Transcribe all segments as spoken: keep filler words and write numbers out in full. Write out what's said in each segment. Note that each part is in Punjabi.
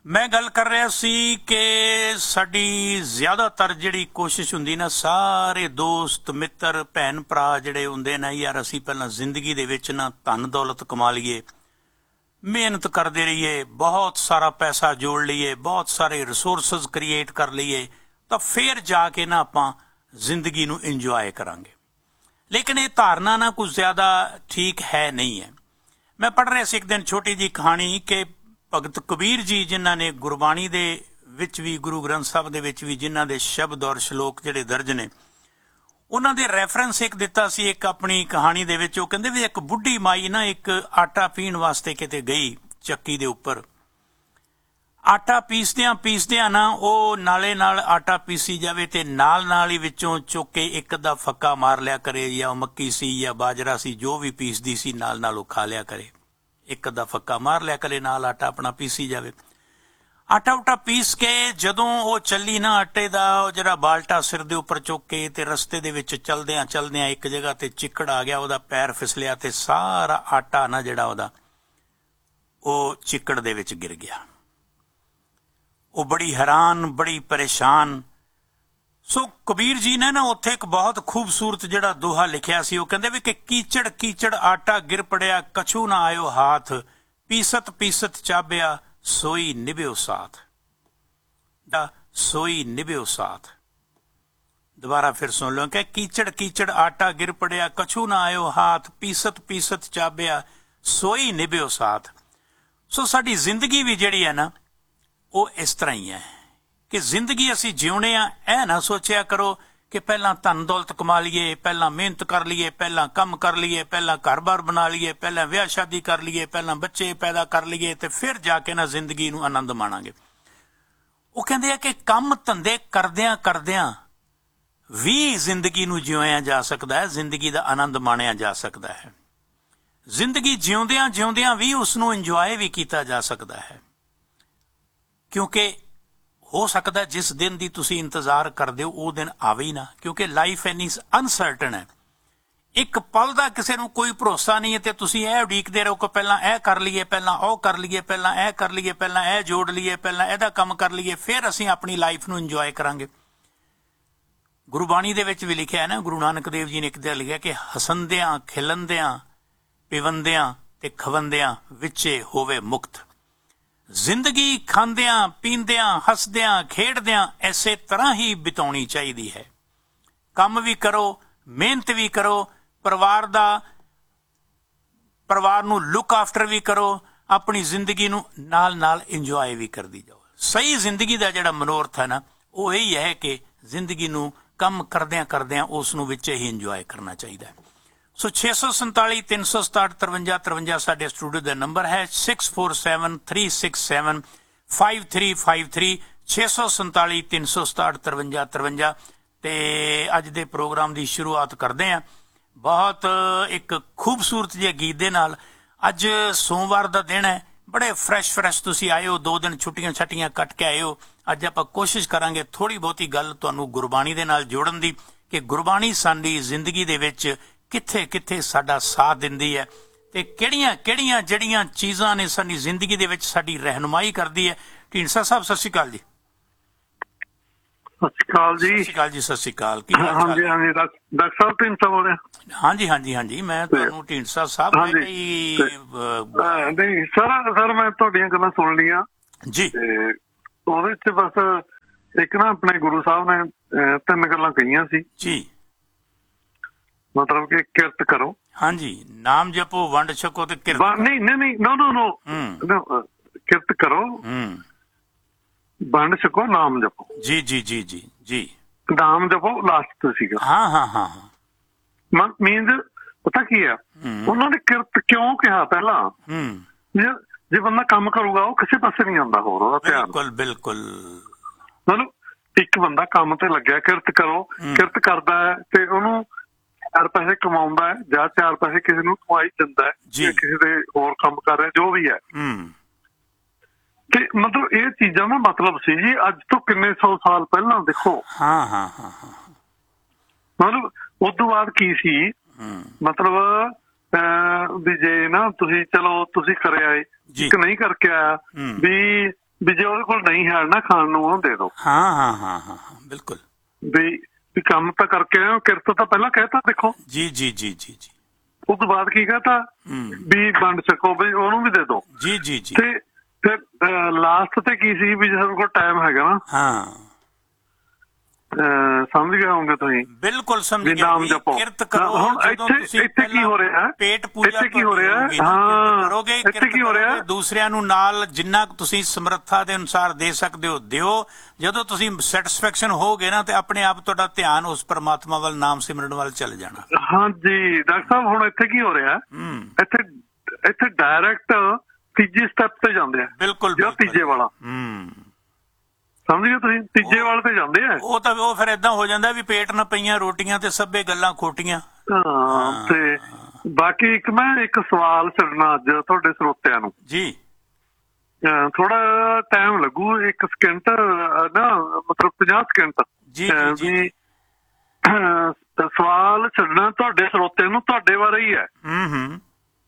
ਮੈਂ ਗੱਲ ਕਰ ਰਿਹਾ ਸੀ ਕਿ ਸਾਡੀ ਜ਼ਿਆਦਾਤਰ ਜਿਹੜੀ ਕੋਸ਼ਿਸ਼ ਹੁੰਦੀ ਨਾ, ਸਾਰੇ ਦੋਸਤ ਮਿੱਤਰ ਭੈਣ ਭਰਾ ਜਿਹੜੇ ਹੁੰਦੇ ਨੇ, ਯਾਰ ਅਸੀਂ ਪਹਿਲਾਂ ਜ਼ਿੰਦਗੀ ਦੇ ਵਿੱਚ ਨਾ ਧਨ ਦੌਲਤ ਕਮਾ ਲਈਏ, ਮਿਹਨਤ ਕਰਦੇ ਰਹੀਏ, ਬਹੁਤ ਸਾਰਾ ਪੈਸਾ ਜੋੜ ਲਈਏ, ਬਹੁਤ ਸਾਰੇ ਰਿਸੋਰਸਸ ਕ੍ਰੀਏਟ ਕਰ ਲਈਏ, ਤਾਂ ਫਿਰ ਜਾ ਕੇ ਨਾ ਆਪਾਂ ਜ਼ਿੰਦਗੀ ਨੂੰ ਇੰਜੋਏ ਕਰਾਂਗੇ। ਲੇਕਿਨ ਇਹ ਧਾਰਨਾ ਨਾ ਕੁਝ ਜ਼ਿਆਦਾ ਠੀਕ ਹੈ ਨਹੀਂ ਹੈ। ਮੈਂ ਪੜ੍ਹ ਰਿਹਾ ਸੀ ਇੱਕ ਦਿਨ ਛੋਟੀ ਜਿਹੀ ਕਹਾਣੀ ਕਿ ਭਗਤ ਕਬੀਰ ਜੀ, ਜਿਨ੍ਹਾਂ ਨੇ ਗੁਰਬਾਣੀ ਦੇ ਵਿੱਚ ਵੀ, ਗੁਰੂ ਗ੍ਰੰਥ ਸਾਹਿਬ ਦੇ ਵਿੱਚ ਵੀ ਜਿਨ੍ਹਾਂ ਦੇ ਸ਼ਬਦ ਔਰ ਸ਼ਲੋਕ ਜਿਹੜੇ ਦਰਜ ਨੇ, ਉਹਨਾਂ ਦੇ ਰੈਫਰੈਂਸ ਇੱਕ ਦਿੱਤਾ ਸੀ ਇੱਕ ਆਪਣੀ ਕਹਾਣੀ ਦੇ ਵਿੱਚ। ਉਹ ਕਹਿੰਦੇ ਵੀ ਇੱਕ ਬੁੱਢੀ ਮਾਈ ਨਾ ਇੱਕ ਆਟਾ ਪੀਣ ਵਾਸਤੇ ਕਿਤੇ ਗਈ ਚੱਕੀ ਦੇ ਉੱਪਰ। ਆਟਾ ਪੀਸਦਿਆਂ ਪੀਸਦਿਆਂ ਨਾ ਉਹ ਨਾਲੇ ਨਾਲ ਆਟਾ ਪੀਸੀ ਜਾਵੇ ਤੇ ਨਾਲ ਨਾਲ ਹੀ ਵਿੱਚੋਂ ਚੁੱਕ ਕੇ ਇੱਕ ਅੱਧਾ ਫੱਕਾ ਮਾਰ ਲਿਆ ਕਰੇ, ਜਾਂ ਉਹ ਮੱਕੀ ਸੀ ਜਾਂ ਬਾਜਰਾ ਸੀ, ਜੋ ਵੀ ਪੀਸਦੀ ਸੀ ਨਾਲ ਨਾਲ ਉਹ ਖਾ ਲਿਆ ਕਰੇ, ਇੱਕ ਅੱਧਾ ਫੱਕਾ ਮਾਰ ਲਿਆ ਕਰੇ, ਨਾਲ ਆਟਾ ਆਪਣਾ ਪੀਸੀ ਜਾਵੇ। ਆਟਾ ਉਟਾ ਪੀਸ ਕੇ ਜਦੋਂ ਉਹ ਚੱਲੀ ਨਾ, ਆਟੇ ਦਾ ਉਹ ਜਿਹੜਾ ਬਾਲਟਾ ਸਿਰ ਦੇ ਉੱਪਰ ਚੁੱਕ ਕੇ, ਤੇ ਰਸਤੇ ਦੇ ਵਿੱਚ ਚਲਦਿਆਂ ਚਲਦਿਆਂ ਇੱਕ ਜਗ੍ਹਾ ਤੇ ਚਿੱਕੜ ਆ ਗਿਆ, ਉਹਦਾ ਪੈਰ ਫਿਸਲਿਆ ਤੇ ਸਾਰਾ ਆਟਾ ਨਾ ਜਿਹੜਾ ਉਹਦਾ ਉਹ ਚਿੱਕੜ ਦੇ ਵਿੱਚ ਗਿਰ ਗਿਆ। ਉਹ ਬੜੀ ਹੈਰਾਨ, ਬੜੀ ਪਰੇਸ਼ਾਨ। ਸੋ ਕਬੀਰ ਜੀ ਨੇ ਨਾ ਉੱਥੇ ਇੱਕ ਬਹੁਤ ਖੂਬਸੂਰਤ ਜਿਹੜਾ ਦੋਹਾ ਲਿਖਿਆ ਸੀ। ਉਹ ਕਹਿੰਦੇ ਵੀ ਕਿ ਕੀਚੜ ਕੀਚੜ ਆਟਾ ਗਿਰ ਪੜਿਆ, ਕਛੂ ਨਾ ਆਇਓ ਹਾਥ, ਪੀਸਤ ਪੀਸਤ ਚਾਬਿਆ, ਸੋਈ ਨਿਭਿਓ ਸਾਥ, ਸੋਈ ਨਿਭਿਓ ਸਾਥ। ਦੁਬਾਰਾ ਫਿਰ ਸੁਣ ਲਓ ਕਿ ਕੀਚੜ ਕੀਚੜ ਆਟਾ ਗਿਰ ਪੜਿਆ, ਕਛੂ ਨਾ ਆਇਓ ਹਾਥ, ਪੀਸਤ ਪੀਸਤ ਚਾਬਿਆ, ਸੋਈ ਨਿਭਿਓ ਸਾਥ। ਸੋ ਸਾਡੀ ਜ਼ਿੰਦਗੀ ਵੀ ਜਿਹੜੀ ਹੈ ਨਾ, ਉਹ ਇਸ ਤਰ੍ਹਾਂ ਹੀ ਹੈ ਕਿ ਜ਼ਿੰਦਗੀ ਅਸੀਂ ਜਿਉਣੇ ਆ। ਇਹ ਨਾ ਸੋਚਿਆ ਕਰੋ ਕਿ ਪਹਿਲਾਂ ਧਨ ਦੌਲਤ ਕਮਾ ਲਈਏ, ਪਹਿਲਾਂ ਮਿਹਨਤ ਕਰ ਲਈਏ, ਪਹਿਲਾਂ ਕੰਮ ਕਰ ਲਈਏ, ਪਹਿਲਾਂ ਘਰ-ਬਾਰ ਬਣਾ ਲਈਏ, ਪਹਿਲਾਂ ਵਿਆਹ ਸ਼ਾਦੀ ਕਰ ਲਈਏ, ਪਹਿਲਾਂ ਬੱਚੇ ਪੈਦਾ ਕਰ ਲਈਏ, ਤੇ ਫਿਰ ਜਾ ਕੇ ਨਾ ਜ਼ਿੰਦਗੀ ਨੂੰ ਆਨੰਦ ਮਾਣਾਂਗੇ। ਉਹ ਕਹਿੰਦੇ ਆ ਕਿ ਕੰਮ ਧੰਦੇ ਕਰਦਿਆਂ ਕਰਦਿਆਂ ਵੀ ਜ਼ਿੰਦਗੀ ਨੂੰ ਜਿਉਇਆ ਜਾ ਸਕਦਾ ਹੈ, ਜ਼ਿੰਦਗੀ ਦਾ ਆਨੰਦ ਮਾਣਿਆ ਜਾ ਸਕਦਾ ਹੈ। ਜ਼ਿੰਦਗੀ ਜਿਉਂਦਿਆਂ ਜਿਉਂਦਿਆਂ ਵੀ ਉਸ ਨੂੰ ਇੰਜੋਏ ਵੀ ਕੀਤਾ ਜਾ ਸਕਦਾ ਹੈ, ਕਿਉਂਕਿ ਹੋ ਸਕਦਾ ਜਿਸ ਦਿਨ ਦੀ ਤੁਸੀਂ ਇੰਤਜ਼ਾਰ ਕਰਦੇ ਹੋ ਉਹ ਦਿਨ ਆਵੇ ਹੀ ਨਾ, ਕਿਉਂਕਿ ਲਾਈਫ ਇੰਨੀ ਅਨਸਰਟਨ ਹੈ। ਇੱਕ ਪਲ ਦਾ ਕਿਸੇ ਨੂੰ ਕੋਈ ਭਰੋਸਾ ਨਹੀਂ ਹੈ, ਤੇ ਤੁਸੀਂ ਇਹ ਉਡੀਕਦੇ ਰਹੋ ਕਿ ਪਹਿਲਾਂ ਇਹ ਕਰ ਲਈਏ, ਪਹਿਲਾਂ ਉਹ ਕਰ ਲਈਏ, ਪਹਿਲਾਂ ਇਹ ਕਰ ਲਈਏ, ਪਹਿਲਾਂ ਇਹ ਜੋੜ ਲਈਏ, ਪਹਿਲਾਂ ਇਹਦਾ ਕੰਮ ਕਰ ਲਈਏ, ਫਿਰ ਅਸੀਂ ਆਪਣੀ ਲਾਈਫ ਨੂੰ ਇੰਜੋਏ ਕਰਾਂਗੇ। ਗੁਰਬਾਣੀ ਦੇ ਵਿੱਚ ਵੀ ਲਿਖਿਆ ਹੈ ਨਾ, ਗੁਰੂ ਨਾਨਕ ਦੇਵ ਜੀ ਨੇ ਇੱਕ ਦਿਨ ਲਿਖਿਆ ਕਿ ਹਸੰਦਿਆਂ ਖਿਲੰਦਿਆਂ ਪਿਵੰਦਿਆਂ ਤੇ ਖਵੰਦਿਆਂ ਵਿੱਚੇ ਹੋਵੇ ਮੁਕਤ। ਜ਼ਿੰਦਗੀ ਖਾਂਦਿਆਂ ਪੀਂਦਿਆਂ ਹੱਸਦਿਆਂ ਖੇਡਦਿਆਂ ਇਸੇ ਤਰ੍ਹਾਂ ਹੀ ਬਿਤਾਉਣੀ ਚਾਹੀਦੀ ਹੈ। ਕੰਮ ਵੀ ਕਰੋ, ਮਿਹਨਤ ਵੀ ਕਰੋ, ਪਰਿਵਾਰ ਦਾ ਪਰਿਵਾਰ ਨੂੰ ਲੁੱਕ ਆਫਟਰ ਵੀ ਕਰੋ, ਆਪਣੀ ਜ਼ਿੰਦਗੀ ਨੂੰ ਨਾਲ ਨਾਲ ਇੰਜੋਏ ਵੀ ਕਰਦੀ ਜਾਓ। ਸਹੀ ਜ਼ਿੰਦਗੀ ਦਾ ਜਿਹੜਾ ਮਨੋਰਥ ਹੈ ਨਾ, ਉਹ ਇਹੀ ਹੈ ਕਿ ਜ਼ਿੰਦਗੀ ਨੂੰ ਕੰਮ ਕਰਦਿਆਂ ਕਰਦਿਆਂ ਉਸ ਨੂੰ ਵਿੱਚ ਹੀ ਇੰਜੋਏ ਕਰਨਾ ਚਾਹੀਦਾ ਹੈ। ਸੋ ਛੇ ਸੌ ਸੰਤਾਲੀ ਤਿੰਨ ਸੌ ਸਤਾਹਠ ਤਰਵੰਜਾ ਤਰਵੰਜਾ ਸਾਡੇ ਸਟੂਡੀਓ ਦਾ ਨੰਬਰ ਹੈ। Six four seven three six seven five three five three ਛੇ ਸੌ ਸੰਤਾਲੀ ਤਿੰਨ ਸੌ ਸਤਾਹਠ ਤਰਵੰਜਾ ਤਰਵੰਜਾ। ਤੇ ਅੱਜ ਦੇ ਪ੍ਰੋਗਰਾਮ ਦੀ ਸ਼ੁਰੂਆਤ ਕਰਦੇ ਹਾਂ ਬਹੁਤ ਇੱਕ ਖੂਬਸੂਰਤ ਜਿਹੇ ਗੀਤ ਦੇ ਨਾਲ। ਅੱਜ ਸੋਮਵਾਰ ਦਾ ਦਿਨ ਹੈ, ਬੜੇ ਫਰੈਸ਼ ਫਰੈਸ਼ ਤੁਸੀਂ ਆਏ ਹੋ, ਦੋ ਦਿਨ ਛੁੱਟੀਆਂ ਛੱਟੀਆਂ ਕੱਟ ਕੇ ਆਏ ਹੋ। ਅੱਜ ਆਪਾਂ ਕੋਸ਼ਿਸ਼ ਕਰਾਂਗੇ ਥੋੜ੍ਹੀ ਬਹੁਤੀ ਗੱਲ ਤੁਹਾਨੂੰ ਗੁਰਬਾਣੀ ਦੇ ਨਾਲ ਜੋੜਨ ਦੀ, ਕਿ ਗੁਰਬਾਣੀ ਸਾਡੀ ਜ਼ਿੰਦਗੀ ਦੇ ਵਿੱਚ ਕਿੱਥੇ ਕਿੱਥੇ ਸਾਡਾ ਸਾਥ ਦਿੰਦੀ ਹੈ, ਤੇ ਕਿਹੜੀਆਂ ਕਿਹੜੀਆਂ ਜਿਹੜੀਆਂ ਚੀਜ਼ਾਂ ਨੇ ਸਾਡੀ ਜ਼ਿੰਦਗੀ ਦੇ ਵਿੱਚ ਸਾਡੀ ਰਹਿਨੁਮਾਈ ਕਰਦੀ ਹੈ। ਢੀਂਡਸਾ ਸਾਹਿਬ ਸਤਿ ਸ਼੍ਰੀ ਅਕਾਲ ਜੀ। ਸਤਿ ਸ਼੍ਰੀ ਅਕਾਲ ਜੀ। ਸਤਿ ਸ਼੍ਰੀ ਅਕਾਲ ਜੀ। ਸਤਿ ਸ਼੍ਰੀ ਅਕਾਲ। ਕੀ ਹਾਲ ਹਾਂਜੀ ਹਾਂਜੀ ਡਾਕਟਰ ਸਾਹਿਬ ਢੀਂਡਸਾ ਬੋਲ ਰਿਹਾ। ਹਾਂਜੀ ਹਾਂਜੀ ਹਾਂਜੀ ਮੈਂ ਤੁਹਾਨੂੰ ਢੀਂਡਸਾ ਸਾਹਿਬ ਨਹੀਂ ਸਰ ਸਰ ਮੈਂ ਤੁਹਾਡੀਆਂ ਗੱਲਾਂ ਸੁਣ ਲਈਆਂ ਜੀ। ਉਹਦੇ ਚ ਬਸ ਇੱਕ ਨਾ ਆਪਣੇ ਗੁਰੂ ਸਾਹਿਬ ਨੇ ਤਿੰਨ ਗੱਲਾਂ ਕਹੀਆਂ ਸੀ ਜੀ। ਮਤਲਬ ਕਿ ਕਿਰਤ ਕਰੋ, ਹਾਂਜੀ, ਨਾਮ ਜਪੋ, ਵੰਡ ਛਕੋ ਤੇ ਕਿਰਤ ਨਹੀਂ ਨਹੀਂ ਨਹੀਂ ਨੋ ਨੋ ਨੋ ਕਿਰਤ ਕਰੋ, ਵੰਡ ਛਕੋ, ਨਾਮ ਜਪੋ। ਜੀ ਜੀ ਜੀ ਜੀ ਜੀ ਨਾਮ ਜਪੋ ਲਾਸਟ ਤੇ ਸੀਗਾ। ਹਾਂ ਹਾਂ ਹਾਂ ਹਾਂ ਮੀਨਜ਼ ਪਤਾ ਕੀ ਆ, ਉਹਨਾਂ ਨੇ ਕਿਰਤ ਕਿਉਂ ਕਿਹਾ ਪਹਿਲਾਂ? ਜੇ ਬੰਦਾ ਕੰਮ ਕਰੂਗਾ ਉਹ ਕਿਸੇ ਪਾਸੇ ਨਹੀਂ ਆਉਂਦਾ, ਹੋਰ ਉਹਦਾ ਧਿਆਨ। ਬਿਲਕੁਲ ਬਿਲਕੁਲ। ਮਤਲਬ ਇੱਕ ਬੰਦਾ ਕੰਮ ਤੇ ਲੱਗਿਆ, ਕਿਰਤ ਕਰੋ, ਕਿਰਤ ਕਰਦਾ ਹੈ ਤੇ ਉਹਨੂੰ ਚਾਰ ਪੈਸੇ ਕਮਾਉਂਦਾ ਹੈ ਜਾਂ ਚਾਰ ਪੈਸੇ ਕਿਸੇ ਨੂੰ ਕਮਾਈ ਦਿੰਦਾ ਹੈ, ਕਿਸੇ ਦੇ ਹੋਰ ਕੰਮ ਕਰ ਰਿਹਾ, ਜੋ ਵੀ ਹੈ। ਤੇ ਮਤਲਬ ਇਹ ਚੀਜ਼ਾਂ ਦਾ ਮਤਲਬ ਸੀ ਜੀ ਅੱਜ ਤੋਂ ਕਿੰਨੇ ਸੌ ਸਾਲ ਪਹਿਲਾਂ। ਦੇਖੋ ਹਾਂ ਹਾਂ ਹਾਂ ਮਤਲਬ ਉਸ ਤੋਂ ਬਾਅਦ ਕੀ ਸੀ, ਮਤਲਬ ਵੀ ਜੇ ਨਾ ਤੁਸੀਂ ਚਲੋ ਤੁਸੀਂ ਕਰਿਆ ਇੱਕ ਨਹੀਂ ਕਰਕੇ ਆਇਆ ਵੀ ਵੀ ਜੇ ਉਹਦੇ ਕੋਲ ਨਹੀਂ ਹੈ ਨਾ ਖਾਣ ਨੂੰ ਉਹਨੂੰ ਦੇ ਦਿਓ। ਹਾਂ ਹਾਂ ਹਾਂ ਹਾਂ ਬਿਲਕੁਲ। ਵੀ ਵੀ ਕੰਮ ਤਾਂ ਕਰਕੇ ਆਏ ਹੋ, ਕਿਰਤ ਤਾਂ ਪਹਿਲਾਂ ਕਹਿਤਾ ਦੇਖੋ। ਜੀ ਜੀ ਜੀ ਜੀ ਜੀ। ਉਸ ਤੋਂ ਬਾਅਦ ਕੀ ਕਹਤਾ ਵੀ ਵੰਡ ਸਕੋ ਵੀ ਉਹਨੂੰ ਵੀ ਦੇ ਦਿਓ। ਜੀ ਜੀ ਜੀ। ਤੇ ਫਿਰ ਲਾਸਟ ਤੇ ਕੀ ਸੀ ਵੀ ਸਾਡੇ ਕੋਲ ਟਾਈਮ ਹੈਗਾ ਨਾ। ਹਾਂ ਸਮਝ ਗਏ ਹੋਗੇ ਤੁਸੀਂ। ਬਿਲਕੁਲ ਸਮਝ ਗਏ। ਕਿਰਤ ਕਰੋ। ਹੁਣ ਇੱਥੇ ਇੱਥੇ ਕੀ ਹੋ ਰਿਹਾ, ਪੇਟ ਪੂਜਾ ਇੱਥੇ ਕੀ ਹੋ ਰਿਹਾ, ਹਾਂ ਕਰੋਗੇ, ਇੱਥੇ ਕੀ ਹੋ ਰਿਹਾ, ਦੂਸਰਿਆਂ ਨੂੰ ਨਾਲ ਜਿੰਨਾ ਤੁਸੀਂ ਸਮਰੱਥਾ ਦੇ ਅਨੁਸਾਰ ਦੇ ਸਕਦੇ ਹੋ ਦਿਓ। ਜਦੋਂ ਤੁਸੀਂ ਸੈਟਿਸਫੈਕਸ਼ਨ ਹੋਗੇ ਨਾ ਤੇ ਆਪਣੇ ਆਪ ਤੁਹਾਡਾ ਧਿਆਨ ਉਸ ਪਰਮਾਤਮਾ ਵੱਲ, ਨਾਮ ਸਿਮਰਨ ਵੱਲ ਚੱਲ ਜਾਣਾ। ਹਾਂਜੀ ਡਾਕਟਰ ਸਾਹਿਬ, ਹੁਣ ਇੱਥੇ ਕੀ ਹੋ ਰਿਹਾ, ਇੱਥੇ ਇੱਥੇ ਡਾਇਰੈਕਟ ਤੀਜੀ ਸਟੈਪ ਤੇ ਜਾਂਦੇ ਆ। ਬਿਲਕੁਲ ਜੋ ਤੀਜੇ ਵਾਲਾ। ਹੂੰ ਸਮਝ ਗਏ ਤੁਸੀਂ, ਤੀਜੇ ਵਾਲੇ ਤੇ ਜਾਂਦੇ ਆ। ਉਹ ਤਾਂ ਉਹ ਫਿਰ ਏਦਾਂ ਹੋ ਜਾਂਦਾ ਵੀ ਪੇਟ ਨਾ ਪਈਆਂ ਰੋਟੀਆਂ ਤੇ ਸਭੇ ਗੱਲਾਂ ਖੋਟੀਆਂ। ਹਾਂ ਤੇ ਬਾਕੀ ਇੱਕ ਮੈਂ ਇੱਕ ਸਵਾਲ ਛੱਡਣਾ ਅੱਜ ਤੁਹਾਡੇ ਸਰੋਤਿਆਂ ਨੂੰ ਜੀ। ਥੋੜਾ ਟਾਈਮ ਲੱਗੂ, ਇੱਕ ਸਕਿੰਟ ਨਾ ਮਤਲਬ ਪੰਜਾਹ ਸਕਿੰਟ ਵੀ ਸਵਾਲ ਛੱਡਣਾ ਤੁਹਾਡੇ ਸਰੋਤਿਆਂ ਨੂੰ, ਤੁਹਾਡੇ ਬਾਰੇ ਹੀ ਹੈ। ਹੂੰ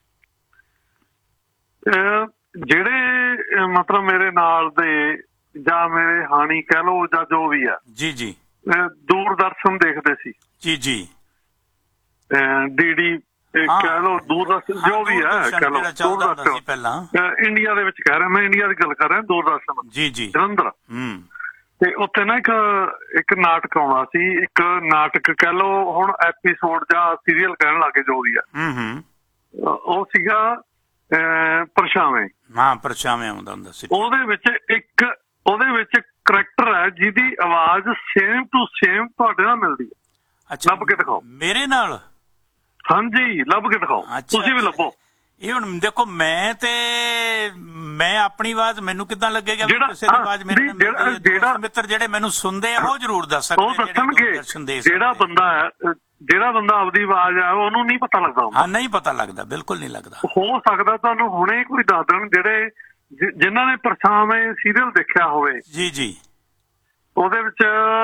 ਜਿਹੜੇ ਮਤਲਬ ਮੇਰੇ ਨਾਲ ਦੇ ਜਾਂ ਮੇਰੇ ਹਾਣੀ ਕਹਿ ਲਓ ਜਾਂ ਜੋ ਵੀ ਆ ਜੀ ਜੀ ਦੂਰਦਰਸ਼ਨ ਦੇਖਦੇ ਸੀ ਜੀ ਜੀ ਡੀਡੀ ਕਹਿ ਲਓ ਦੂਰਦਰਸ਼ਨ ਜੋ ਵੀ ਹੈ ਕਹਿ ਲਓ ਦੂਰਦਰਸ਼ਨ ਪਹਿਲਾਂ ਇੰਡੀਆ ਦੇ ਵਿੱਚ ਕਹਿ ਰਿਹਾ ਮੈਂ, ਇੰਡੀਆ ਦੀ ਗੱਲ ਕਰ ਰਿਹਾ, ਦੂਰਦਰਸ਼ਨ ਜੀ ਜੀ ਜਲੰਧਰ। ਹੂੰ ਤੇ ਉੱਥੇ ਨਾ ਇੱਕ ਇੱਕ ਨਾਟਕ ਆਉਣਾ ਸੀ, ਇੱਕ ਨਾਟਕ ਕਹਿ ਲਓ ਹੁਣ ਐਪੀਸੋਡ ਜਾਂ ਸੀਰੀਅਲ ਕਹਿਣ ਲੱਗੇ ਜੋ ਵੀ ਆ। ਹੂੰ ਹੂੰ ਉਹ ਸੀਗਾ ਪਰਛਾਵੇਂ। ਹਾਂ ਪਰਛਾਵੇਂ ਆਉਂਦਾ ਹੁੰਦਾ ਸੀ। ਉਹਦੇ ਵਿੱਚ ਇੱਕ ਉਹਦੇ ਵਿੱਚ ਕਰੈਕਟਰ ਹੈ ਜਿਹਦੀ ਆਵਾਜ਼ ਸੇਮ ਟੂ ਸੇਮ ਤੁਹਾਡੇ ਨਾਲ ਮਿਲਦੀ ਹੈ। ਅੱਛਾ ਲੱਭ ਕੇ ਦਿਖਾਓ ਮੇਰੇ ਨਾਲ। ਹਾਂਜੀ ਲੱਭ ਕੇ ਦਿਖਾਓ, ਤੁਸੀਂ ਵੀ ਲੱਭੋ। ਇਹ ਹੁਣ ਦੇਖੋ ਮੈਂ ਤੇ ਮੈਂ ਆਪਣੀ ਆਵਾਜ਼ ਮੈਨੂੰ ਕਿੱਦਾਂ ਲੱਗੇਗਾ ਕਿਸੇ ਦੀ ਆਵਾਜ਼ ਮੇਰੇ ਨਾਲ। ਜਿਹੜਾ ਮਿੱਤਰ ਜਿਹੜੇ ਮੈਨੂੰ ਸੁਣਦੇ ਆ ਉਹ ਜ਼ਰੂਰ ਦੱਸ ਸਕਦੇ, ਉਹ ਦੱਸਣਗੇ। ਜਿਹੜਾ ਬੰਦਾ ਹੈ ਜਿਹੜਾ ਬੰਦਾ ਆਪਦੀ ਆਵਾਜ਼ ਆ ਉਹਨੂੰ ਨਹੀਂ ਪਤਾ ਲੱਗਦਾ। ਹਾਂ ਨਹੀਂ ਪਤਾ ਲੱਗਦਾ, ਬਿਲਕੁਲ ਨਹੀਂ ਲੱਗਦਾ। ਹੋ ਸਕਦਾ ਤੁਹਾਨੂੰ ਹੁਣੇ ਕੋਈ ਦੱਸ ਦੇਣ ਜਿਹੜੇ ਜਿਨ੍ਹਾਂ ਨੇ ਪਰਛਾਵੇਂ ਸੀਰੀਅਲ ਦੇਖਿਆ ਹੋਵੇ। ਜੀ ਜੀ ਉਹਦੇ ਵਿੱਚ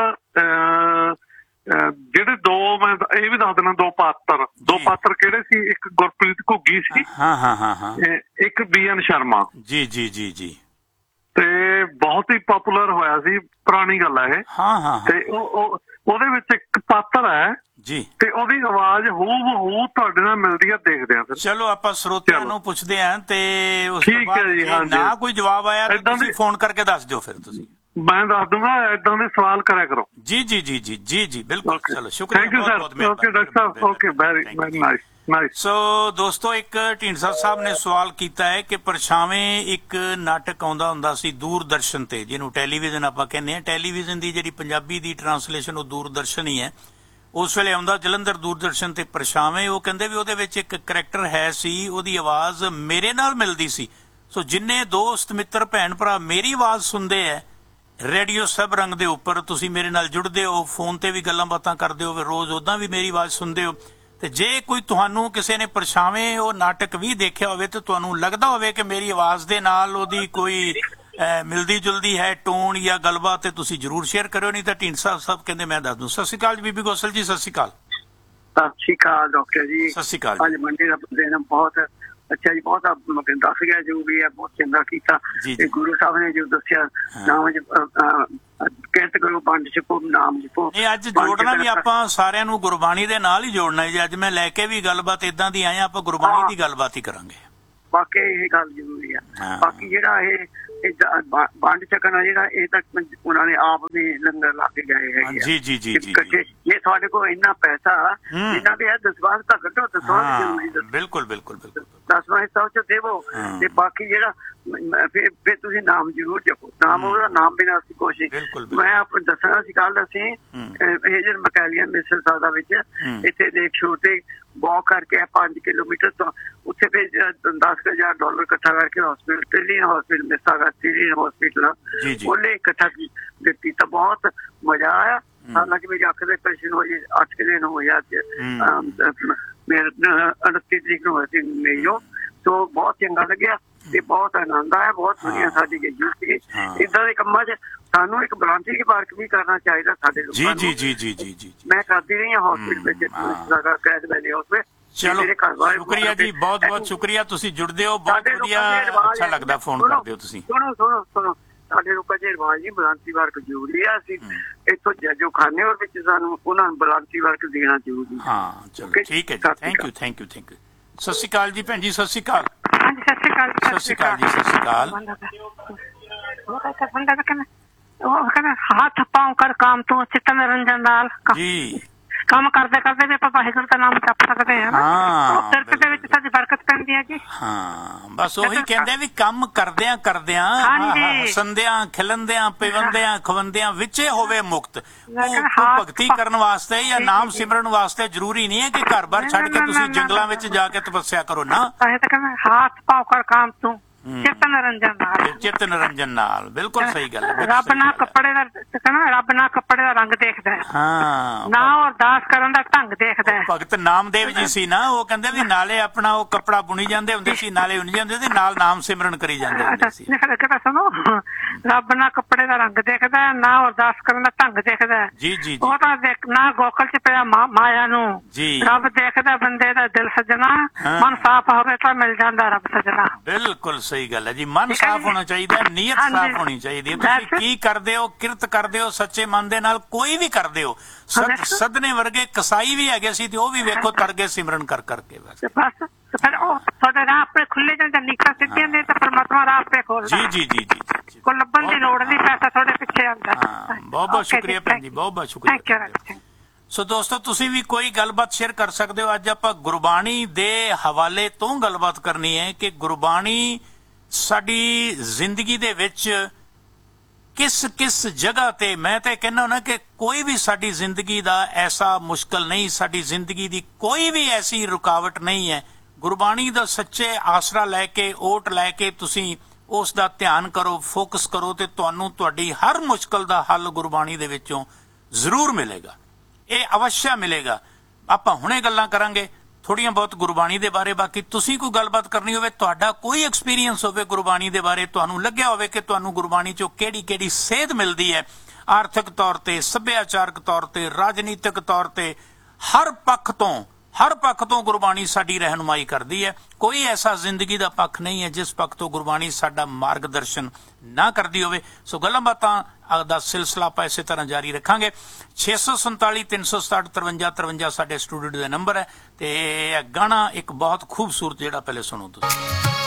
ਜਿਹੜੇ ਦੋ ਮੈਂ ਇਹ ਵੀ ਦੱਸ ਦੇਣਾ, ਦੋ ਪਾਤਰ ਦੋ ਪਾਤਰ ਕਿਹੜੇ ਸੀ, ਇੱਕ ਗੁਰਪ੍ਰੀਤ ਘੁੱਗੀ ਸੀ। ਹਾਂ ਹਾਂ ਹਾਂ ਹਾਂ ਇੱਕ ਬੀ ਐਨ ਸ਼ਰਮਾ। ਜੀ ਜੀ ਜੀ ਜੀ ਤੇ ਬਹੁਤ ਹੀ ਪਪੂਲਰ ਹੋਇਆ ਸੀ, ਪੁਰਾਣੀ ਗੱਲ ਹੈ ਇਹ। ਹਾਂ ਹਾਂ ਤੇ ਉਹ ਉਹਦੇ ਵਿੱਚ ਇੱਕ ਪਾਤਰ ਹੈ ਜੀ ਤੇ ਉਹਦੀ ਆਵਾਜ਼ ਹੂ ਬਹੂ ਤੁਹਾਡੇ ਨਾਲ ਮਿਲਦੀ ਆ। ਦੇਖਦੇ ਆ ਫਿਰ। ਚਲੋ ਆਪਾਂ ਸਰੋਤਿਆਂ ਨੂੰ ਪੁੱਛਦੇ ਆਂ ਤੇ ਉਸ ਤੋਂ ਬਾਅਦ ਨਾ ਕੋਈ ਜਵਾਬ ਆਇਆ ਤਾਂ ਤੁਸੀਂ ਫੋਨ ਕਰਕੇ ਦੱਸ ਦਿਓ ਫਿਰ ਤੁਸੀਂ। ਮੈਂ ਦੱਸ ਦੂੰਗਾ, ਏਦਾਂ ਦੇ ਸਵਾਲ ਕਰਿਆ ਕਰੋ। ਜੀ ਜੀ ਜੀ ਜੀ ਜੀ ਜੀ ਬਿਲਕੁਲ। ਚਲੋ ਸ਼ੁਕਰੀਆ, thank you sir. Okay doctor Sahib, okay very very nice nice. ਸੋ ਦੋਸਤੋ ਇੱਕ ਢੀਂਡਸਾ ਸਾਹਿਬ ਨੇ ਸਵਾਲ ਕੀਤਾ ਹੈ ਕਿ ਪਰਛਾਵੇਂ ਇੱਕ ਨਾਟਕ ਆਉਂਦਾ ਹੁੰਦਾ ਸੀ ਦੂਰਦਰਸ਼ਨ ਤੇ, ਜਿਹਨੂੰ ਟੈਲੀਵਿਜ਼ਨ ਆਪਾਂ ਕਹਿੰਦੇ ਆ। ਟੈਲੀਵਿਜ਼ਨ ਦੀ ਜਿਹੜੀ ਪੰਜਾਬੀ ਦੀ ਟਰਾਂਸਲੇਸ਼ਨ ਉਹ ਦੂਰਦਰਸ਼ਨ ਹੀ ਹੈ। ਉਸ ਵੇਲੇ ਆਉਂਦਾ ਜਲੰਧਰ ਦੂਰਦਰਸ਼ਨ ਤੇ ਪਰਛਾਵੇਂ। ਉਹ ਕਹਿੰਦੇ ਵੀ ਉਹਦੇ ਵਿੱਚ ਇੱਕ ਕਰੈਕਟਰ ਹੈ ਸੀ, ਉਹਦੀ ਆਵਾਜ਼ ਮੇਰੇ ਨਾਲ ਮਿਲਦੀ ਸੀ। ਸੋ ਜਿੰਨੇ ਦੋਸਤ ਮਿੱਤਰ ਭੈਣ ਭਰਾ ਮੇਰੀ ਆਵਾਜ਼ ਸੁਣਦੇ ਹੈ ਰੇਡੀਓ ਸਭ ਰੰਗ ਦੇ ਉੱਪਰ, ਤੁਸੀਂ ਮੇਰੇ ਨਾਲ ਜੁੜਦੇ ਹੋ, ਫੋਨ ਤੇ ਵੀ ਗੱਲਾਂ ਬਾਤਾਂ ਕਰਦੇ ਹੋ ਰੋਜ਼, ਉਦਾਂ ਵੀ ਮੇਰੀ ਆਵਾਜ਼ ਸੁਣਦੇ ਹੋ। ਤੇ ਜੇ ਕੋਈ ਤੁਹਾਨੂੰ ਕਿਸੇ ਨੇ ਪਰਛਾਵੇਂ ਉਹ ਨਾਟਕ ਵੀ ਦੇਖਿਆ ਹੋਵੇ ਤੇ ਤੁਹਾਨੂੰ ਲੱਗਦਾ ਹੋਵੇ ਕਿ ਮੇਰੀ ਆਵਾਜ਼ ਦੇ ਨਾਲ ਉਹਦੀ ਕੋਈ ਮਿਲਦੀ ਜੁਲਦੀ ਹੈ ਟੋਨ ਜਾਂ ਗੱਲਬਾਤ, ਤੇ ਤੁਸੀਂ ਜ਼ਰੂਰ ਸ਼ੇਅਰ ਕਰਿਓ। ਨਹੀਂ ਤਾਂ ਢੀਂਡਸਾ ਸਾਹਿਬ ਕਹਿੰਦੇ ਮੈਂ ਦੱਸ ਦੂੰ। ਸਤਿ ਸ਼੍ਰੀ ਅਕਾਲ ਜੀ ਬੀਬੀ ਗੋਸਲ ਜੀ। ਸਤਿ ਸ਼੍ਰੀ ਅਕਾਲ। ਸਤਿ ਸ਼੍ਰੀ ਅਕਾਲ ਡਾਕਟਰ ਜੀ। ਸਤਿ ਸ਼੍ਰੀ ਅਕਾਲ। ਅੱਜ ਮੰਡੇ ਦਾ ਦਿਨ ਬਹੁਤ ਅੱਛਾ ਜੀ, ਬਹੁਤ ਦੱਸ ਗਿਆ ਜੋ ਵੀ ਹੈ, ਬਹੁਤ ਚੰਗਾ ਕੀਤਾ। ਤੇ ਗੁਰੂ ਸਾਹਿਬ ਨੇ ਜੋ ਦੱਸਿਆ ਨਾਮ ਕਿਰਤ ਕਰੋ, ਵੰਡ ਛਕੋ, ਨਾਮ ਜਪੋ। ਇਹ ਅੱਜ ਜੋੜਨਾ ਵੀ ਆਪਾਂ ਸਾਰਿਆਂ ਨੂੰ ਗੁਰਬਾਣੀ ਦੇ ਨਾਲ ਹੀ ਜੋੜਨਾ ਜੀ। ਅੱਜ ਮੈਂ ਲੈ ਕੇ ਵੀ ਗੱਲਬਾਤ ਏਦਾਂ ਦੀ ਆਏ, ਆਪਾਂ ਗੁਰਬਾਣੀ ਦੀ ਗੱਲਬਾਤ ਹੀ ਕਰਾਂਗੇ। ਬਾਕੀ ਇਹ ਗੱਲ ਜ਼ਰੂਰੀ ਆ। ਬਾਕੀ ਜਿਹੜਾ ਇਹ ਵੰਡ ਛਕਣਾ ਜਿਹੜਾ ਇਹ ਤਾਂ ਉਹਨਾਂ ਨੇ ਆਪ ਵੀ ਲੰਗਰ ਲਾ ਕੇ ਗਏ ਹੈਗੇ। ਜੀ ਜੀ ਜੀ ਜੀ ਜੇ ਤੁਹਾਡੇ ਕੋਲ ਇੰਨਾ ਪੈਸਾ ਇਹਨਾਂ ਦੇ ਦਸਵਾਂ ਤਾਂ ਘੱਟੋ ਦਸਵਾਂ। ਬਿਲਕੁਲ ਬਿਲਕੁਲ ਬਿਲਕੁਲ ਦਸਵਾਂ ਹਿੱਸਾ ਚ ਦੇਵੋ। ਤੇ ਬਾਕੀ ਜਿਹੜਾ ਫਿਰ ਤੁਸੀਂ ਨਾਮ ਜ਼ਰੂਰ ਜਪੋ। ਨਾਮ ਉਹਦਾ ਨਾਮ ਬਿਨਾਂ ਅਸੀਂ ਕੋਸ਼ਿਸ਼। ਮੈਂ ਆਪ ਦੱਸਣਾ ਸੀ ਕੱਲ ਅਸੀਂ ਹੇਜਰ ਮਕੈਲੀਅਨ ਮਿਸਰ ਸਾਹਿਬ ਵਿੱਚ ਇੱਥੇ ਦੇ ਛੋਟੇ ਵਾਕ ਕਰਕੇ ਪੰਜ ਕਿਲੋਮੀਟਰ ਤੋਂ ਉੱਥੇ ਫਿਰ ਦਸ ਹਜ਼ਾਰ ਡਾਲਰ ਇਕੱਠਾ ਕਰਕੇ hospital trillion hospital ਮਿਸਾਗਾ trillion hospital ਉਹਨੇ ਇਕੱਠਾ ਦਿੱਤੀ ਤਾਂ ਬਹੁਤ ਮਜ਼ਾ ਆਇਆ। ਹਾਲਾਂਕਿ ਮੇਰੀ ਅੱਖ ਦੇ ਪ੍ਰਸ਼ਨ ਹੋਈ ਅੱਠ ਕੁ ਦਿਨ ਹੋਇਆ ਮੇਰੇ ਉਨੱਤੀ ਤਰੀਕ ਨੂੰ ਹੋਇਆ ਮੇਰੀ। ਸੋ ਬਹੁਤ ਚੰਗਾ ਲੱਗਿਆ ਤੇ ਬਹੁਤ ਆਨੰਦ ਆਇਆ। ਬਹੁਤ ਦੁਨੀਆ ਸਾਡੀ ਗਈ ਸੀ ਏਦਾਂ ਦੇ ਕੰਮਾਂ ਚ। ਸਾਨੂੰ ਇੱਕ ਬ੍ਰਾਂਚਿੰਗ ਪਾਰਕ ਵੀ ਕਰਨਾ ਚਾਹੀਦਾ ਸਾਡੇ ਲੋਕਾਂ ਨੂੰ। ਜੀ ਜੀ ਜੀ ਜੀ ਜੀ ਮੈਂ ਕਰਦੀ ਰਹੀ ਹਾਂ ਹਸਪੀਟਲ ਵਿੱਚ ਕੈਦ ਵੈਲੀ ਉਸ ਵਿੱਚ। ਚਲੋ ਸ਼ੁਕਰੀਆ ਜੀ, ਬਹੁਤ ਬਹੁਤ ਸ਼ੁਕਰੀਆ। ਤੁਸੀਂ ਜੁੜਦੇ ਹੋ, ਬਹੁਤ ਵਧੀਆ, ਅੱਛਾ ਲੱਗਦਾ ਫੋਨ ਕਰਦੇ ਹੋ ਤੁਸੀਂ। ਸੁਣੋ ਸੁਣੋ ਸੁਣੋ ਸਾਡੇ ਲੋਕਾਂ 'ਚ ਰਿਵਾਜ ਜੀ ਬਲਾਂਤੀ ਵਰਕ ਜ਼ਰੂਰੀ ਆ। ਅਸੀਂ ਇੱਥੋਂ ਜੋ ਖਾਣੇ ਹੋਰ ਵਿੱਚ ਸਾਨੂੰ ਉਹਨਾਂ ਨੂੰ ਬਲਾਂਤੀ ਵਰਕ ਦੇਣਾ ਜ਼ਰੂਰੀ। ਹਾਂ ਚਲੋ ਠੀਕ ਹੈ ਜੀ, thank you thank you thank you. ਸਤਿ ਸ਼੍ਰੀ ਅਕਾਲ ਜੀ ਭੈਣ ਜੀ, ਸਤਿ ਸ਼੍ਰੀ ਅਕਾਲ। ਹਾਂਜੀ ਸਤਿ ਸ਼੍ਰੀ ਅਕਾਲ। ਸਤਿ ਸ਼੍ਰੀ ਅਕਾਲ ਜੀ, ਸਤਿ ਸ਼੍ਰੀ ਅਕਾਲ। ਉਹ ਕਹਿੰਦਾ ਹੱਥ ਪਾਉ ਕਰ ਕੰਮ ਤੋਂ ਚਿੱਤ ਨਿਰੰਜਨ ਨਾਲ ਜੀ ਕੰਮ ਕਰਦੇ ਕਰਦੇ ਵੀ ਆਪਾਂ ਵਾਹਿਗੁਰੂ ਦਾ ਨਾਮ ਜਪ ਸਕਦੇ ਹਾਂ। ਹਾਂ ਸਿਰਫ ਦੇ ਵਿੱਚ ਸਾਡੀ ਬਰਕਤ ਪੈਂਦੀ ਹੈ ਜੀ। ਹਾਂ ਬਸ ਉਹੀ ਕਹਿੰਦੇ ਵੀ ਕੰਮ ਕਰਦਿਆਂ ਕਰਦਿਆਂ ਹੱਸੰਦਿਆਂ ਖਿਲੰਦਿਆਂ ਪਿਵੰਦਿਆਂ ਖਵੰਦਿਆਂ ਵਿੱਚੇ ਹੋਵੇ ਮੁਕਤ। ਭਗਤੀ ਕਰਨ ਵਾਸਤੇ ਜਾਂ ਨਾਮ ਸਿਮਰਨ ਵਾਸਤੇ ਜ਼ਰੂਰੀ ਨਹੀਂ ਹੈ ਕਿ ਘਰ ਬਾਰ ਛੱਡ ਕੇ ਤੁਸੀਂ ਜੰਗਲਾਂ ਵਿੱਚ ਜਾ ਕੇ ਤਪੱਸਿਆ ਕਰੋ ਨਾ। ਹੱਥ ਪਾਉ ਕਰ ਕੰਮ ਤੋਂ ਚਿੱਤ ਨਿਰੰਜਨ ਨਾਲ। ਚਿੱਤ ਨਿਰੰਜਨ ਨਾਲ ਬਿਲਕੁਲ ਸਹੀ ਗੱਲ ਹੈ। ਰੱਬ ਨਾ ਕੱਪੜੇ ਦਾ ਕਹਿੰਦਾ ਰੱਬ ਨਾ ਕੱਪੜੇ ਦਾ ਰੰਗ ਦੇਖਦਾ ਹਾਂ ਨਾ ਉਹ ਅਰਦਾਸ ਕਰਨ ਦਾ ਢੰਗ ਦੇਖਦਾ। ਭਗਤ ਨਾਮਦੇਵ ਜੀ ਸੀ ਨਾ, ਉਹ ਕਹਿੰਦੇ ਵੀ ਨਾਲੇ ਆਪਣਾ ਉਹ ਕੱਪੜਾ ਬੁਣੀ ਜਾਂਦੇ ਹੁੰਦੇ ਸੀ, ਨਾਲੇ ਉੰਝ ਜਾਂਦੇ ਸੀ, ਨਾਲ ਨਾਮ ਸਿਮਰਨ ਕਰੀ ਜਾਂਦੇ ਹੁੰਦੇ ਸੀ। ਸੁਣੋ ਰੱਬ ਨਾ ਕੱਪੜੇ ਦਾ ਰੰਗ ਦੇਖਦਾ ਨਾ ਅਰਦਾਸ ਕਰਨ ਦਾ ਢੰਗ ਦੇਖਦਾ। ਜੀ ਜੀ ਉਹ ਤਾਂ ਨਾ ਗੋਕਲ ਚ ਪਿਆ ਮਾਇਆ ਨੂੰ ਰੱਬ ਦੇਖਦਾ ਬੰਦੇ ਦਾ ਦਿਲ ਸੱਜਣਾ। ਮਨ ਸਾਫ਼ ਹੋਵੇ ਤਾਂ ਮਿਲ ਜਾਂਦਾ ਰੱਬ ਸੱਜਣਾ। ਬਿਲਕੁਲ ਸਹੀ ਗੱਲ ਹੈ ਜੀ। ਮਨ ਸਾਫ਼ ਹੋਣਾ ਚਾਹੀਦਾ, ਨੀਅਤ ਸਾਫ਼ ਹੋਣੀ ਚਾਹੀਦੀ ਹੈ। ਤੁਸੀਂ ਕੀ ਕਰਦੇ ਹੋ, ਕਿਰਤ ਕਰਦੇ ਹੋ ਸੱਚੇ ਮਨ ਦੇ ਨਾਲ, ਕੋਈ ਵੀ ਕਰਦੇ ਹੋ। ਸਦਨੇ ਵਰਗੇ ਕਸਾਈ ਵੀ ਹੈਗੇ ਸੀ ਤੇ ਉਹ ਵੀ ਵੇਖੋ ਤਰਗੇ ਸਿਮਰਨ ਕਰ ਕਰਕੇ। ਬਸ ਫਿਰ ਉਹ ਤੁਹਾਡੇ ਰਾਹ ਆਪਣੇ ਖੁੱਲੇ ਜਾਂਦੇ ਨੀਕਾਂ ਸਿੱਧੀਆਂ ਨੇ ਤਾਂ ਪਰਮਾਤਮਾ ਰਾਹ ਆਪੇ ਖੋਲਦਾ। ਜੀ ਜੀ ਜੀ ਜੀ ਕੋਈ ਲੱਭਣ ਦੀ ਲੋੜ ਨਹੀਂ, ਪੈਸਾ ਤੁਹਾਡੇ ਪਿੱਛੇ ਆਉਂਦਾ। ਬਹੁਤ ਬਹੁਤ ਸ਼ੁਕਰੀਆ ਭੈਣ ਜੀ, ਬਹੁਤ ਬਹੁਤ ਸ਼ੁਕਰੀਆ। ਸੋ ਦੋਸਤੋ ਤੁਸੀਂ ਵੀ ਕੋਈ ਗੱਲਬਾਤ ਸ਼ੇਅਰ ਕਰ ਸਕਦੇ ਹੋ। ਅੱਜ ਆਪਾਂ ਗੁਰਬਾਣੀ ਦੇ ਹਵਾਲੇ ਤੋਂ ਗੱਲਬਾਤ ਕਰਨੀ ਹੈ ਕਿ ਗੁਰਬਾਣੀ ਸਾਡੀ ਜ਼ਿੰਦਗੀ ਦੇ ਵਿੱਚ ਕਿਸ ਕਿਸ ਜਗ੍ਹਾ ਤੇ, ਮੈਂ ਤਾਂ ਕਹਿੰਦਾ ਨਾ ਕਿ ਕੋਈ ਵੀ ਸਾਡੀ ਜ਼ਿੰਦਗੀ ਦਾ ਐਸਾ ਮੁਸ਼ਕਲ ਨਹੀਂ, ਸਾਡੀ ਜ਼ਿੰਦਗੀ ਦੀ ਕੋਈ ਵੀ ਐਸੀ ਰੁਕਾਵਟ ਨਹੀਂ ਹੈ। ਗੁਰਬਾਣੀ ਦਾ ਸੱਚੇ ਆਸਰਾ ਲੈ ਕੇ, ਓਟ ਲੈ ਕੇ ਤੁਸੀਂ ਉਸ ਦਾ ਧਿਆਨ ਕਰੋ, ਫੋਕਸ ਕਰੋ ਤੇ ਤੁਹਾਨੂੰ ਤੁਹਾਡੀ ਹਰ ਮੁਸ਼ਕਲ ਦਾ ਹੱਲ ਗੁਰਬਾਣੀ ਦੇ ਵਿੱਚੋਂ ਜ਼ਰੂਰ ਮਿਲੇਗਾ। ਇਹ ਅਵਸ਼ਯ ਮਿਲੇਗਾ। ਆਪਾਂ ਹੁਣੇ ਗੱਲਾਂ ਕਰਾਂਗੇ ਥੋੜੀਆਂ ਬਹੁਤ ਗੁਰਬਾਣੀ ਦੇ ਬਾਰੇ। ਬਾਕੀ ਤੁਸੀਂ ਕੋਈ ਗੱਲਬਾਤ ਕਰਨੀ ਹੋਵੇ, ਤੁਹਾਡਾ ਕੋਈ ਐਕਸਪੀਰੀਅੰਸ ਹੋਵੇ ਗੁਰਬਾਣੀ ਦੇ ਬਾਰੇ, ਤੁਹਾਨੂੰ ਲੱਗਿਆ ਹੋਵੇ ਕਿ ਤੁਹਾਨੂੰ ਗੁਰਬਾਣੀ ਚੋਂ ਕਿਹੜੀ ਕਿਹੜੀ ਸੇਧ ਮਿਲਦੀ ਹੈ, ਆਰਥਿਕ ਤੌਰ ਤੇ, ਸੱਭਿਆਚਾਰਕ ਤੌਰ ਤੇ, ਰਾਜਨੀਤਿਕ ਤੌਰ ਤੇ, ਹਰ ਪੱਖ ਤੋਂ ਹਰ ਪੱਖ ਤੋਂ ਗੁਰਬਾਣੀ ਸਾਡੀ ਰਹਿਨੁਮਾਈ ਕਰਦੀ ਹੈ। ਕੋਈ ਐਸਾ ਜ਼ਿੰਦਗੀ ਦਾ ਪੱਖ ਨਹੀਂ ਹੈ ਜਿਸ ਪੱਖ ਤੋਂ ਗੁਰਬਾਣੀ ਸਾਡਾ ਮਾਰਗਦਰਸ਼ਨ ਨਾ ਕਰਦੀ ਹੋਵੇ। ਸੋ ਗੱਲਾਂ ਬਾਤਾਂ ਦਾ ਸਿਲਸਿਲਾ ਆਪਾਂ ਇਸੇ ਤਰ੍ਹਾਂ ਜਾਰੀ ਰੱਖਾਂਗੇ। ਛੇ ਸੌ ਸੰਤਾਲੀ ਤਿੰਨ ਸੌ ਸਤਾਹਠ ਤਰਵੰਜਾ ਤਰਵੰਜਾ ਸਾਡੇ ਸਟੂਡੀਓ ਦਾ ਨੰਬਰ ਹੈ ਤੇ ਗਾਣਾ ਇੱਕ ਬਹੁਤ ਖੂਬਸੂਰਤ ਜਿਹੜਾ ਪਹਿਲੇ ਸੁਣੋ ਤੁਸੀਂ।